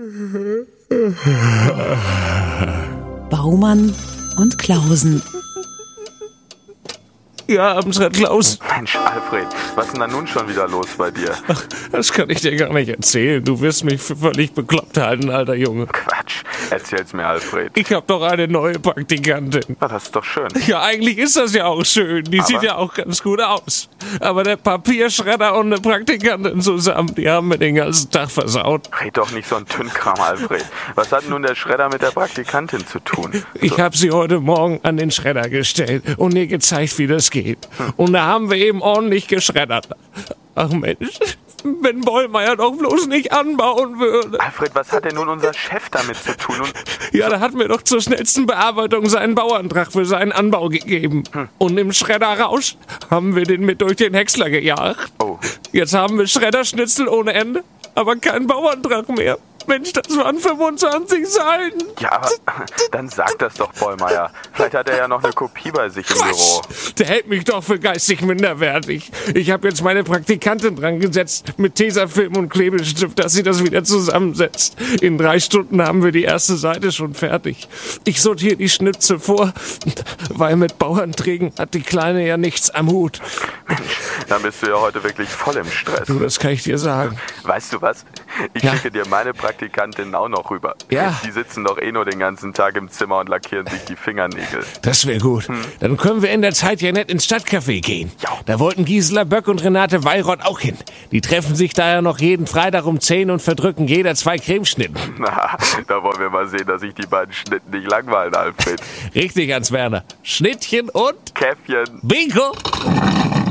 Baumann und Klausen. Ja, abends, Herr Klaus. Mensch, Alfred, was ist denn da nun schon wieder los bei dir? Ach, das kann ich dir gar nicht erzählen. Du wirst mich für völlig bekloppt halten, alter Junge. Quatsch, erzähl's mir, Alfred. Ich hab doch eine neue Praktikantin. Na, das ist doch schön. Ja, eigentlich ist das ja auch schön. Die sieht ja auch ganz gut aus. Aber der Papierschredder und eine Praktikantin zusammen, die haben mir den ganzen Tag versaut. Red doch nicht so ein Tünnkram, Alfred. Was hat nun der Schredder mit der Praktikantin zu tun? Ich habe sie heute Morgen an den Schredder gestellt und ihr gezeigt, wie das geht. Und da haben wir eben ordentlich geschreddert. Ach Mensch, wenn Bollmeier doch bloß nicht anbauen würde. Alfred, was hat denn nun unser Chef damit zu tun? Ja, da hat mir doch zur schnellsten Bearbeitung seinen Bauantrag für seinen Anbau gegeben. Und im Schredderrausch haben wir den mit durch den Häcksler gejagt. Oh. Jetzt haben wir Schredderschnitzel ohne Ende, aber keinen Bauantrag mehr. Mensch, das waren 25 Seiten. Ja, aber dann sag das doch, Bollmeier. Vielleicht hat er ja noch eine Kopie bei sich im Büro. Der hält mich doch für geistig minderwertig. Ich habe jetzt meine Praktikantin dran gesetzt mit Tesafilm und Klebestift, dass sie das wieder zusammensetzt. In 3 Stunden haben wir die erste Seite schon fertig. Ich sortiere die Schnipsel vor, weil mit Bauanträgen hat die Kleine ja nichts am Hut. Mensch, dann bist du ja heute wirklich voll im Stress. Du, das kann ich dir sagen. Weißt du was? Ich schicke dir meine Praktikantin auch noch rüber. Ja. Die sitzen doch nur den ganzen Tag im Zimmer und lackieren sich die Fingernägel. Das wäre gut. Dann können wir in der Zeit ja nett ins Stadtcafé gehen. Ja. Da wollten Gisela Böck und Renate Weyrott auch hin. Die treffen sich da ja noch jeden Freitag um 10 und verdrücken jeder 2 Cremeschnitten. Na, da wollen wir mal sehen, dass sich die beiden Schnitten nicht langweilen, Alfred. Richtig, Hans-Werner. Schnittchen und Käffchen. Bingo!